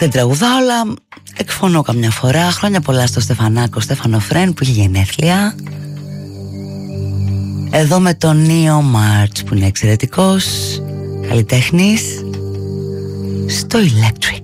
Δεν τραγουδάω, αλλά εκφωνώ καμιά φορά. Χρόνια πολλά στο Στεφανάκο Στέφανο Φρέν που είχε γενέθλια. Εδώ με τον Νίο Μάρτς που είναι εξαιρετικός καλλιτέχνης στο Electric.